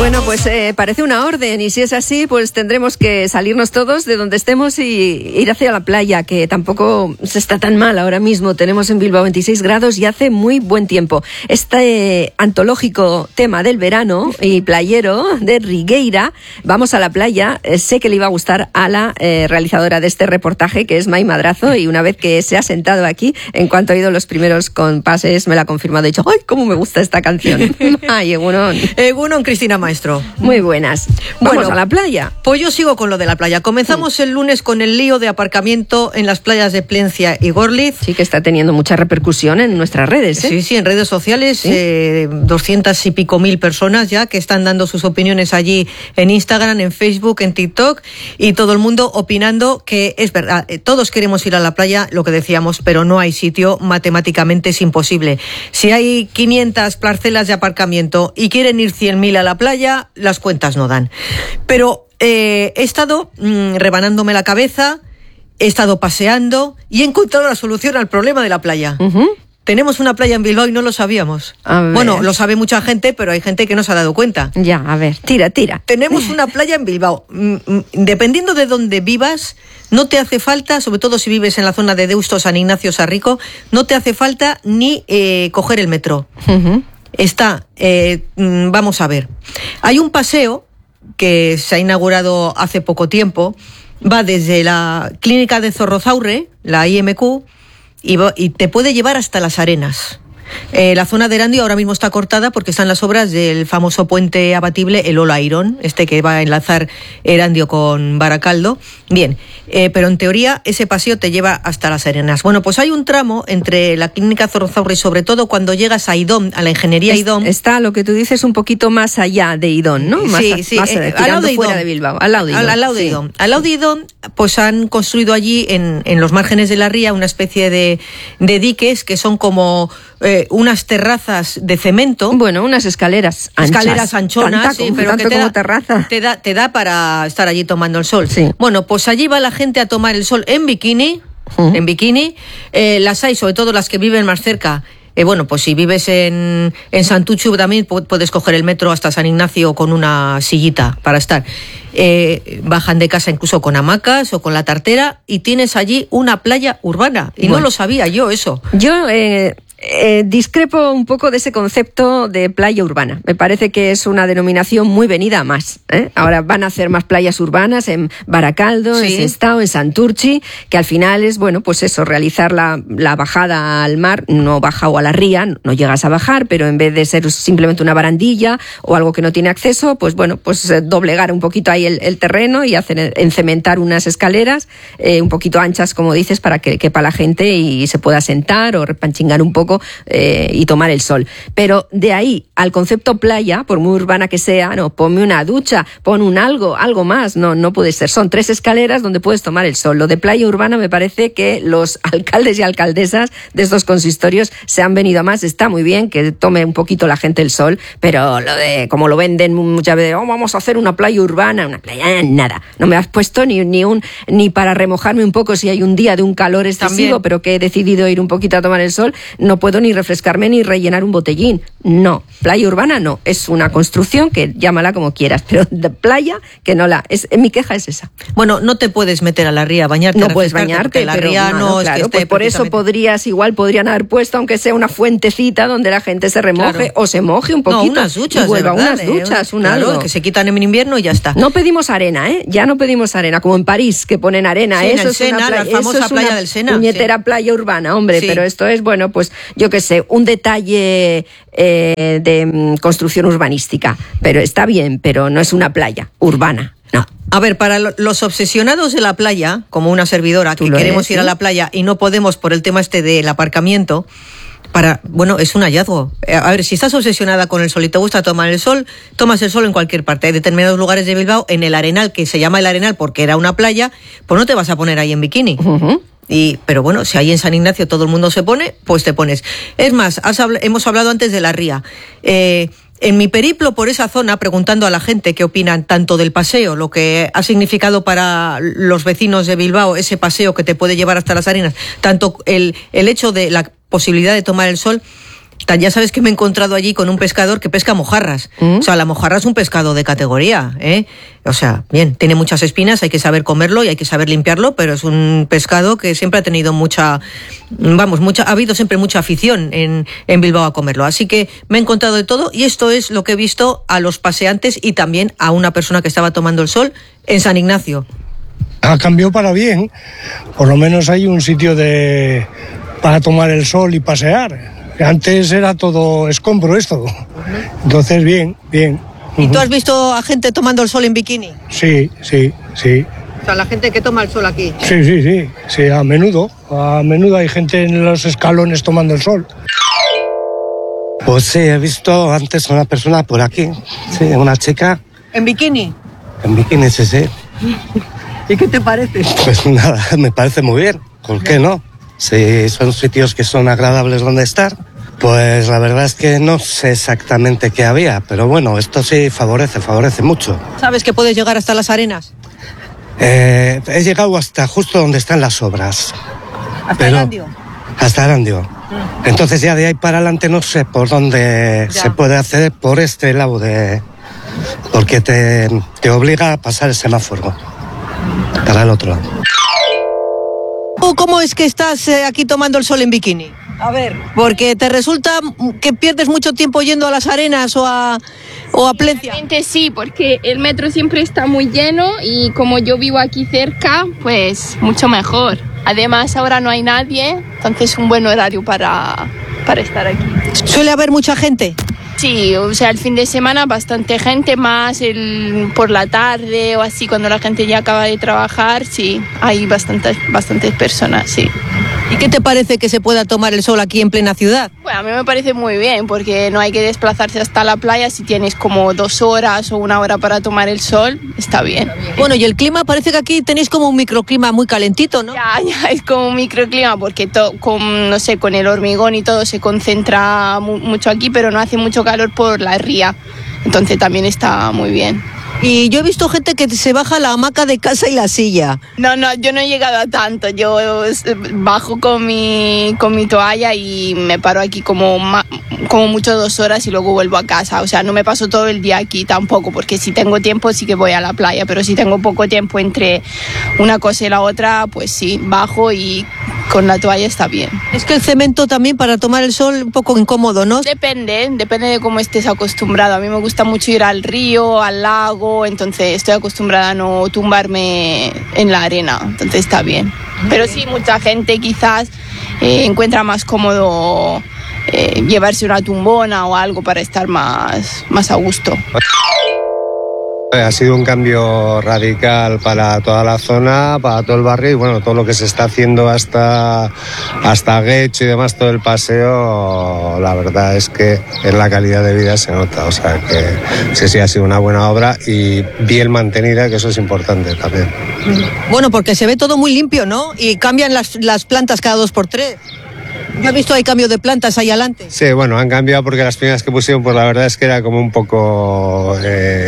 Bueno, pues parece una orden, y si es así, pues tendremos que salirnos todos de donde estemos y ir hacia la playa, que tampoco se está tan mal ahora mismo. Tenemos en Bilbao 26 grados y hace muy buen tiempo. Este antológico tema del verano y playero de Rigueira, vamos a la playa. Sé que le iba a gustar a la realizadora de este reportaje, que es Mai Madrazo, y una vez que se ha sentado aquí, en cuanto ha oído los primeros compases, me la ha confirmado. Ha dicho, ¡ay, cómo me gusta esta canción! ¡Ay, Egunon! Egunon, Cristina Maestro. Muy buenas. Vamos a la playa. Pues yo sigo con lo de la playa. Comenzamos el lunes con el lío de aparcamiento en las playas de Plencia y Gorliz. Sí, que está teniendo mucha repercusión en nuestras redes, ¿eh? Sí, en redes sociales, ¿sí? 200 y pico mil personas ya que están dando sus opiniones allí en Instagram, en Facebook, en TikTok, y todo el mundo opinando que es verdad, todos queremos ir a la playa, lo que decíamos, pero no hay sitio, matemáticamente es imposible. Si hay 500 parcelas de aparcamiento y quieren ir 100.000 a la playa, las cuentas no dan. Pero he estado rebanándome la cabeza, he estado paseando y he encontrado la solución al problema de la playa. Tenemos una playa en Bilbao y no lo sabíamos. Bueno, lo sabe mucha gente, pero hay gente que no se ha dado cuenta. Ya, a ver, tira. Tenemos una playa en Bilbao. Dependiendo de dónde vivas, no te hace falta, sobre todo si vives en la zona de Deusto, San Ignacio, Sarrico, no te hace falta ni coger el metro. Está, vamos a ver, hay un paseo que se ha inaugurado hace poco tiempo, va desde la clínica de Zorrozaurre, la IMQ, y te puede llevar hasta Las Arenas. La zona de Erandio ahora mismo está cortada porque están las obras del famoso puente abatible, el Olairón, que va a enlazar Erandio con Baracaldo. Bien, pero en teoría ese paseo te lleva hasta Las Arenas. Bueno, pues hay un tramo entre la clínica Zorrozaurre y sobre todo cuando llegas a Idom, a la ingeniería Idom. Está lo que tú dices un poquito más allá de Idom, ¿no? Más al lado de Idom. Fuera de Bilbao, al lado de Idom. Al lado de Idom. Al lado de Idom, pues han construido allí en los márgenes de la ría una especie de diques que son como unas terrazas de cemento. Bueno, unas escaleras anchas. Escaleras anchonas, pero que como terraza. Te da para estar allí tomando el sol. Sí. Bueno, pues allí va la gente a tomar el sol en bikini. En bikini. Las hay, sobre todo las que viven más cerca. Bueno, pues si vives en Santuchu también puedes coger el metro hasta San Ignacio con una sillita para estar. Bajan de casa incluso con hamacas o con la tartera y tienes allí una playa urbana. Y bueno, no lo sabía yo eso. Yo discrepo un poco de ese concepto de playa urbana. Me parece que es una denominación muy venida a más. Ahora van a hacer más playas urbanas en Baracaldo, en Sestao, en Santurchi, que al final es, bueno, pues eso, realizar la bajada al mar, no bajado a la ría, no llegas a bajar, pero en vez de ser simplemente una barandilla o algo que no tiene acceso, pues bueno, pues doblegar un poquito ahí el terreno y encementar unas escaleras un poquito anchas, como dices, para que quepa la gente y se pueda sentar o repanchingar un poco y tomar el sol. Pero de ahí al concepto playa, por muy urbana que sea, no, ponme una ducha, pon algo más, no puede ser. Son 3 escaleras donde puedes tomar el sol. Lo de playa urbana me parece que los alcaldes y alcaldesas de estos consistorios se han venido a más. Está muy bien que tome un poquito la gente el sol, pero lo de como lo venden muchas veces, vamos a hacer una playa urbana, una playa, nada. No me has puesto ni para remojarme un poco si hay un día de un calor excesivo, también, pero que he decidido ir un poquito a tomar el sol, no puedo ni refrescarme ni rellenar un botellín. No, playa urbana no, es una construcción que llámala como quieras, pero de playa que no mi queja es esa. Bueno, no te puedes meter a la ría a bañarte. No puedes bañarte, la ría no es claro, que esté pues por eso podrían haber puesto, aunque sea una fuentecita donde la gente se remoje o se moje un poquito. Unas duchas, y vuelva unas duchas, algo. Que se quitan en invierno y ya está. No pedimos arena, ya no pedimos arena, como en París, que ponen arena. Sí, eso es Sena, una playa, la famosa playa del Sena. Puñetera playa urbana, hombre, pero esto es, bueno, pues yo qué sé, un detalle de construcción urbanística, pero está bien, pero no es una playa urbana, no. A ver, para los obsesionados de la playa, como una servidora, que queremos ir a la playa y no podemos por el tema del aparcamiento, es un hallazgo. A ver, si estás obsesionada con el sol y te gusta tomar el sol, tomas el sol en cualquier parte. Hay determinados lugares de Bilbao, en el Arenal, que se llama el Arenal porque era una playa, pues no te vas a poner ahí en bikini. Pero bueno, si ahí en San Ignacio todo el mundo se pone, pues te pones. Es más, hemos hablado antes de la ría. En mi periplo por esa zona, preguntando a la gente qué opinan tanto del paseo, lo que ha significado para los vecinos de Bilbao ese paseo que te puede llevar hasta Las Arenas, tanto el hecho de la posibilidad de tomar el sol, Ya sabes que me he encontrado allí con un pescador que pesca mojarras. O sea, la mojarra es un pescado de categoría, ¿eh? O sea, bien, tiene muchas espinas, hay que saber comerlo y hay que saber limpiarlo, pero es un pescado que siempre ha tenido ha habido siempre mucha afición en Bilbao a comerlo. Así que me he encontrado de todo y esto es lo que he visto a los paseantes y también a una persona que estaba tomando el sol en San Ignacio. Ha cambiado para bien, por lo menos hay un sitio para tomar el sol y pasear. Antes era todo escombro esto. Entonces, bien. ¿Y tú has visto a gente tomando el sol en bikini? Sí. O sea, la gente que toma el sol aquí. Sí, a menudo hay gente en los escalones tomando el sol. Pues sí, he visto antes a una persona por aquí, sí, una chica. ¿En bikini? En bikini, sí. ¿Y qué te parece? Pues nada, me parece muy bien. ¿Por qué no? Si son sitios que son agradables donde estar, pues la verdad es que no sé exactamente qué había, pero bueno, esto sí favorece mucho. ¿Sabes que puedes llegar hasta las arenas? He llegado hasta justo donde están las obras. ¿Hasta Erandio? Hasta Erandio. Entonces ya de ahí para adelante no sé por dónde se puede acceder por este lado porque te obliga a pasar el semáforo para el otro lado. ¿Cómo es que estás aquí tomando el sol en bikini? A ver, porque te resulta que pierdes mucho tiempo yendo a las arenas o a Plencia. Realmente sí, porque el metro siempre está muy lleno y como yo vivo aquí cerca, pues mucho mejor. Además ahora no hay nadie, entonces es un buen horario para estar aquí. ¿Suele haber mucha gente? Sí, o sea, el fin de semana bastante gente, más por la tarde o así, cuando la gente ya acaba de trabajar, sí, hay bastantes personas, sí. ¿Y qué te parece que se pueda tomar el sol aquí en plena ciudad? Bueno, a mí me parece muy bien, porque no hay que desplazarse hasta la playa. Si tienes como 2 horas o 1 hora para tomar el sol, está bien. Bueno, y el clima, parece que aquí tenéis como un microclima muy calentito, ¿no? Ya, es como un microclima, porque con el hormigón y todo se concentra mucho aquí, pero no hace mucho calor por la ría. Entonces también está muy bien. Y yo he visto gente que se baja la hamaca de casa y la silla. No, yo no he llegado a tanto. Yo bajo con mi toalla y me paro aquí como mucho 2 horas y luego vuelvo a casa. O sea, no me paso todo el día aquí tampoco, porque si tengo tiempo sí que voy a la playa, pero si tengo poco tiempo entre una cosa y la otra, pues sí, bajo y con la toalla está bien. Es que el cemento también para tomar el sol un poco incómodo, ¿no? Depende de cómo estés acostumbrado. A mí me gusta mucho ir al río, al lago, entonces estoy acostumbrada a no tumbarme en la arena, entonces está bien. Pero sí, mucha gente quizás encuentra más cómodo llevarse una tumbona o algo para estar más a gusto. Ha sido un cambio radical para toda la zona, para todo el barrio y bueno, todo lo que se está haciendo hasta Guecho y demás, todo el paseo, la verdad es que en la calidad de vida se nota, o sea que sí ha sido una buena obra y bien mantenida, que eso es importante también. Bueno, porque se ve todo muy limpio, ¿no? Y cambian las plantas cada 2x3. Yo he visto hay cambio de plantas ahí adelante. Sí, bueno, han cambiado porque las primeras que pusieron, pues la verdad es que era como un poco,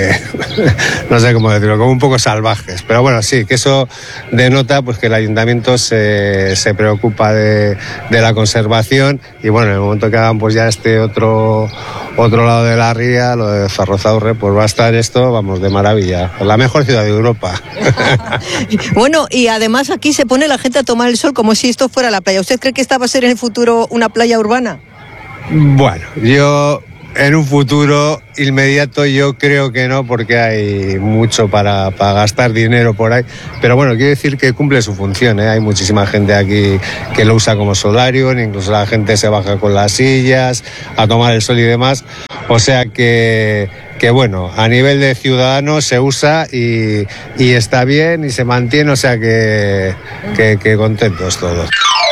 no sé cómo decirlo, como un poco salvajes. Pero bueno, sí, que eso denota pues que el ayuntamiento se preocupa de la conservación y bueno, en el momento que hagan pues ya este otro lado de la ría, lo de Zarrozaurre, pues va a estar esto, vamos, de maravilla. La mejor ciudad de Europa. Bueno, y además aquí se pone la gente a tomar el sol como si esto fuera la playa. ¿Usted cree que esta va a ser en el futuro una playa urbana? Bueno, yo en un futuro inmediato yo creo que no, porque hay mucho para gastar dinero por ahí, pero bueno, quiero decir que cumple su función, ¿eh? Hay muchísima gente aquí que lo usa como solarium, incluso la gente se baja con las sillas a tomar el sol y demás, o sea que bueno, a nivel de ciudadano se usa y está bien y se mantiene, o sea que contentos todos.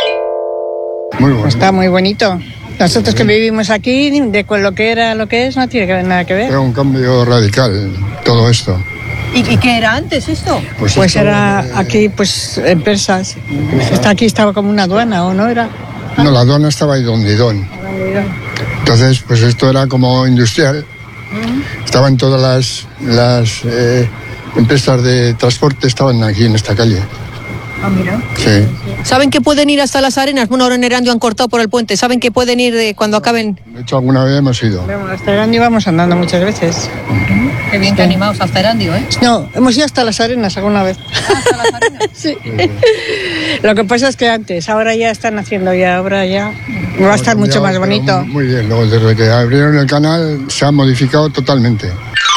Muy bueno. Está muy bonito. Nosotros que vivimos aquí, con lo que es, no tiene nada que ver. Era un cambio radical, todo esto. ¿Y qué era antes esto? Pues esto era aquí, pues, empresas. Aquí estaba como una aduana, ¿o no era? No, la aduana estaba ahí donde Idón. Entonces, pues esto era como industrial. Estaban todas las empresas de transporte, estaban aquí en esta calle. Ah, mira. Sí. ¿Saben que pueden ir hasta las arenas? Bueno, ahora en Erandio han cortado por el puente. ¿Saben que pueden ir cuando acaben? De hecho, alguna vez hemos ido. Hasta Erandio vamos andando muchas veces. Qué bien que animados hasta Erandio, ¿eh? No, hemos ido hasta las arenas alguna vez. ¿Hasta las arenas? Sí. Lo que pasa es que antes, ahora ya están haciendo ahora ya va a estar mucho más bonito. Muy bien, luego desde que abrieron el canal se ha modificado totalmente.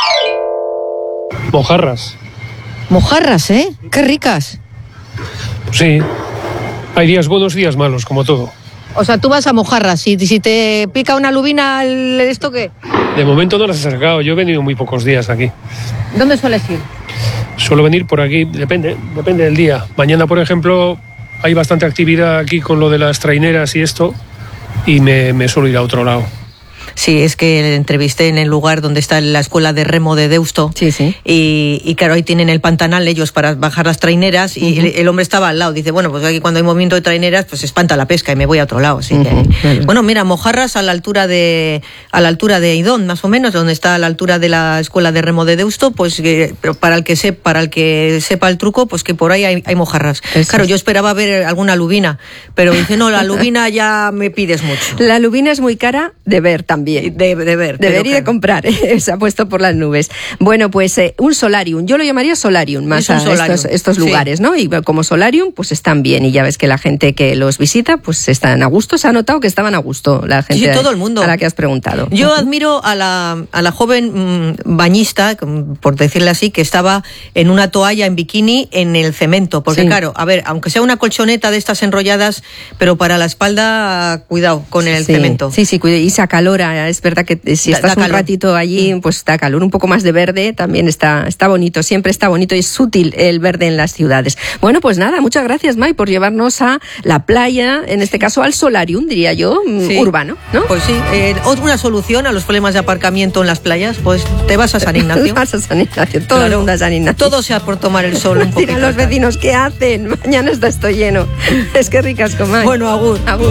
Mojarras. Mojarras, ¿eh? Qué ricas. Sí. Hay días buenos, días malos, como todo. O sea, tú vas a Mojarras y si te pica una lubina, ¿esto qué? De momento no las he sacado. Yo he venido muy pocos días aquí. ¿Dónde sueles ir? Suelo venir por aquí, depende del día. Mañana, por ejemplo, hay bastante actividad aquí con lo de las traineras y esto, y me suelo ir a otro lado. Sí, es que le entrevisté en el lugar donde está la escuela de remo de Deusto. Sí, sí. Y claro, ahí tienen el pantanal ellos para bajar las traineras y el hombre estaba al lado. Dice, bueno, pues aquí cuando hay movimiento de traineras, pues espanta la pesca y me voy a otro lado. Así que, bueno, mira, Mojarras a la altura de Idón, más o menos, donde está a la altura de la escuela de remo de Deusto, pues pero para el que sepa el truco, pues que por ahí hay Mojarras. Eso. Claro, yo esperaba ver alguna lubina, pero dice, no, la lubina ya me pides mucho. La lubina es muy cara de ver también. De ver. Debería de comprar, se ha puesto por las nubes. Bueno, pues un solarium, yo lo llamaría solarium más a estos lugares, sí. ¿No? Y como solarium, pues están bien, y ya ves que la gente que los visita, pues están a gusto. Se ha notado que estaban a gusto la gente, sí, todo el mundo. A la que has preguntado. Yo admiro a la joven bañista, por decirle así, que estaba en una toalla en bikini en el cemento, porque sí. Claro, a ver, aunque sea una colchoneta de estas enrolladas, pero para la espalda, cuidado con el cemento. Sí, cuidado, y se acalora. Es verdad que si estás un ratito allí, pues da calor. Un poco más de verde también está bonito. Siempre está bonito y es útil el verde en las ciudades. Bueno, pues nada, muchas gracias, Mai, por llevarnos a la playa, en este caso al solarium, diría yo, sí. Urbano, ¿no? Pues sí, una solución a los problemas de aparcamiento en las playas, pues te vas a San Ignacio. Vas a San Ignacio, todo el mundo a San Ignacio. Todo sea por tomar el sol un poquito. Dirán los vecinos, ¿qué hacen? Mañana está esto lleno. Es que ricasco, Mai. Bueno, agur.